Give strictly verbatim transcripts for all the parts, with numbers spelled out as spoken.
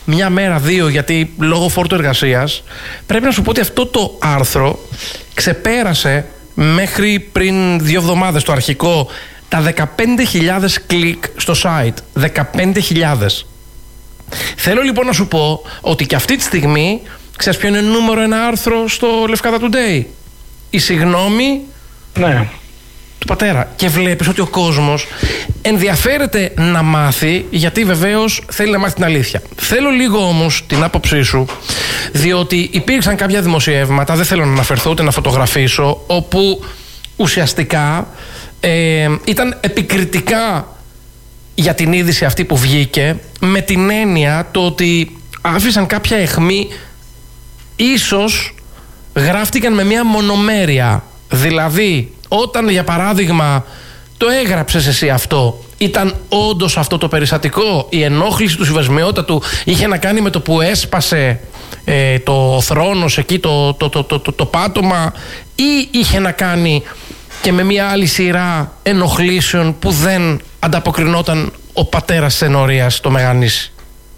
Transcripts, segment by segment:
μια μέρα, δύο, γιατί λόγω φόρτου εργασίας, πρέπει να σου πω ότι αυτό το άρθρο ξεπέρασε μέχρι πριν δύο εβδομάδες το αρχικό τα δεκαπέντε χιλιάδες κλικ στο site. δεκαπέντε χιλιάδες. Θέλω λοιπόν να σου πω ότι και αυτή τη στιγμή, ξέρεις ποιο είναι νούμερο ένα άρθρο στο Λευκάδα Today? Η συγγνώμη, ναι, του πατέρα. Και βλέπεις ότι ο κόσμος ενδιαφέρεται να μάθει, γιατί βεβαίως θέλει να μάθει την αλήθεια. Θέλω λίγο όμως την άποψή σου, διότι υπήρξαν κάποια δημοσιεύματα, δεν θέλω να αναφερθώ ούτε να φωτογραφίσω, όπου ουσιαστικά ε, ήταν επικριτικά για την είδηση αυτή που βγήκε, με την έννοια το ότι άφησαν κάποια αιχμή, ίσως γράφτηκαν με μια μονομέρεια. Δηλαδή, όταν για παράδειγμα το έγραψες εσύ αυτό, ήταν όντως αυτό το περιστατικό? Η ενόχληση του συμβασμιότατου είχε να κάνει με το που έσπασε ε, το θρόνος εκεί, το, το, το, το, το, το πάτωμα, ή είχε να κάνει και με μια άλλη σειρά ενοχλήσεων που δεν ανταποκρινόταν ο πατέρας της ενορίας, το Μεγανήσι?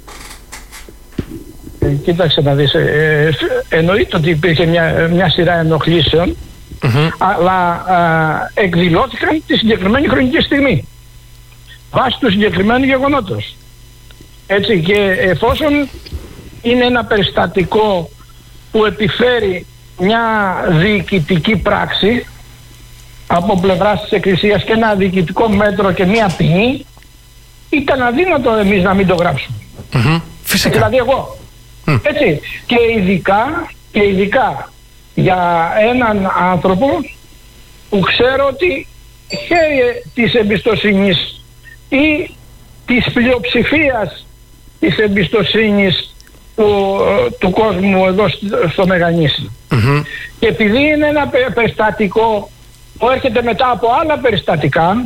Ε, κοίταξε να δεις, ε, ε, εννοείται ότι υπήρχε μια, μια σειρά ενοχλήσεων, mm-hmm. αλλά α, εκδηλώθηκαν τη συγκεκριμένη χρονική στιγμή, βάσει του συγκεκριμένου γεγονότος. Έτσι, και εφόσον είναι ένα περιστατικό που επιφέρει μια διοικητική πράξη από πλευράς της Εκκλησίας και ένα διοικητικό μέτρο και μια ποινή, ήταν αδύνατο εμείς να μην το γράψουμε. Mm-hmm. Φυσικά. Δηλαδή εγώ. Mm. Έτσι. Και ειδικά, και ειδικά για έναν άνθρωπο που ξέρω ότι χαίρει της εμπιστοσύνης ή της πλειοψηφίας της εμπιστοσύνης του, του κόσμου εδώ στο Μεγανήσι. Mm-hmm. Και επειδή είναι ένα περιστατικό που έρχεται μετά από άλλα περιστατικά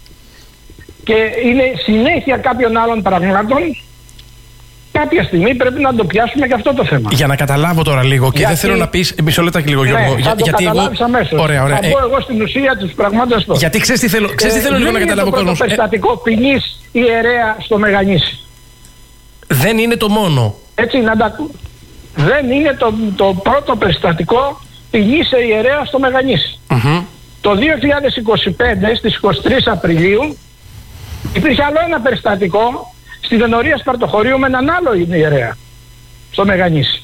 και είναι συνέχεια κάποιων άλλων πραγμάτων, κάποια στιγμή πρέπει να το πιάσουμε και αυτό το θέμα. Για να καταλάβω τώρα λίγο, και γιατί... δεν θέλω να πεις μισό λεπτάκι λίγο, Γιώργο. Ναι, θα το γιατί καταλάβεις εγώ... αμέσως. Ωραία, ωραία. Θα πω εγώ στην ουσία τους πραγμάτων. Γιατί ξέρεις τι θέλω, ξέρεις τι θέλω ε, λίγο να καταλάβω ο κόσμος. Δεν είναι το περιστατικό ε... ποινής ιερέα στο Μεγανήσι. Δεν είναι το μόνο. Έτσι, να τα... Δεν είναι το, το πρώτο περιστατικό ποινής ιερέα στο Μεγανήσι. Mm-hmm. Το δύο χιλιάδες είκοσι πέντε, στις είκοσι τρεις Απριλίου, υπήρχε άλλο ένα περιστατικό στην ενορία Σπαρτοχωρίου με έναν άλλο ιερέα στο Μεγανήσι.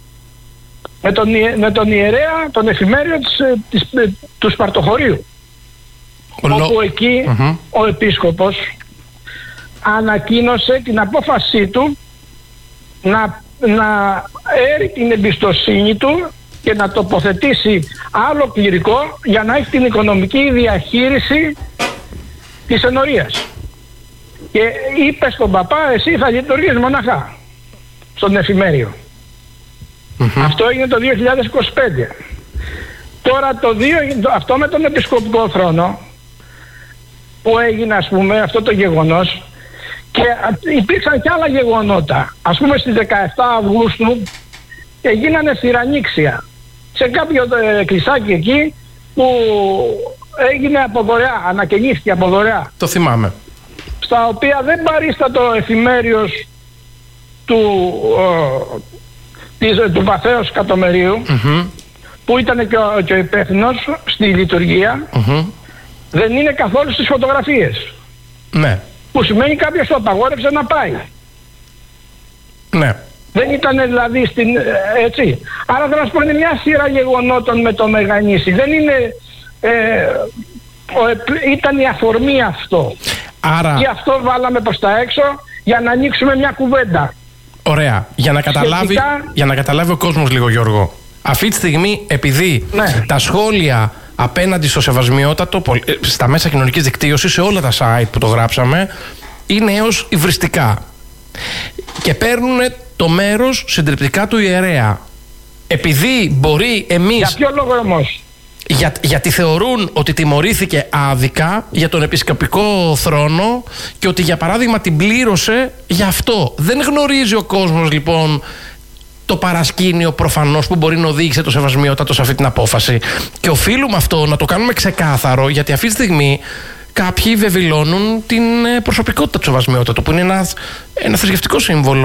Με τον, με τον ιερέα, τον εφημέριο της, της, του Σπαρτοχωρίου. Ο όπου λο... εκεί mm-hmm. ο επίσκοπος ανακοίνωσε την απόφασή του να, να έρει την εμπιστοσύνη του και να τοποθετήσει άλλο κληρικό για να έχει την οικονομική διαχείριση της ενορίας. Και είπε στον παπά, εσύ θα λειτουργείς μοναχά στον εφημέριο. Mm-hmm. Αυτό έγινε το δύο χιλιάδες είκοσι πέντε. Τώρα το δύο, αυτό με τον επισκοπικό θρόνο που έγινε, ας πούμε, αυτό το γεγονός, και υπήρξαν και άλλα γεγονότα. Ας πούμε στις δεκαεπτά Αυγούστου έγινανε θυραννήξια σε κάποιο εκκλησάκι εκεί που έγινε από δωρεά, ανακαινήθηκε από δωρεά. Το θυμάμαι. Στα οποία δεν παρίστατο εφημέριος του, ο, της, του Βαθέως Κατομερίου, mm-hmm. που ήταν και ο, και ο υπεύθυνος στη λειτουργία, mm-hmm. δεν είναι καθόλου στις φωτογραφίες. Ναι. Που σημαίνει κάποιος το απαγόρευσε να πάει. Ναι. Δεν ήταν δηλαδή στην, έτσι. Άρα θα να σου πω, είναι μια σειρά γεγονότων με το Μεγανήσι. Δεν είναι, ε, ο, ήταν η αφορμή αυτό. Άρα... Και αυτό βάλαμε προς τα έξω για να ανοίξουμε μια κουβέντα. Ωραία. Για να καταλάβει, Σχετικά... για να καταλάβει ο κόσμος λίγο, Γιώργο. Αυτή τη στιγμή, επειδή ναι. τα σχόλια απέναντι στο σεβασμιότατο στα μέσα κοινωνικής δικτύωσης, σε όλα τα site που το γράψαμε, είναι έως υβριστικά. Και παίρνουν το μέρος συντριπτικά του ιερέα. Επειδή μπορεί εμείς... Για ποιο λόγο όμως? Για, γιατί θεωρούν ότι τιμωρήθηκε άδικα για τον επισκοπικό θρόνο και ότι για παράδειγμα την πλήρωσε για αυτό. Δεν γνωρίζει ο κόσμος λοιπόν το παρασκήνιο προφανώς που μπορεί να οδήγησε το σεβασμιότατο σε αυτή την απόφαση. Και οφείλουμε αυτό να το κάνουμε ξεκάθαρο, γιατί αυτή τη στιγμή κάποιοι βεβηλώνουν την προσωπικότητα του σεβασμιότατου, που είναι ένα, ένα θρησκευτικό σύμβολο.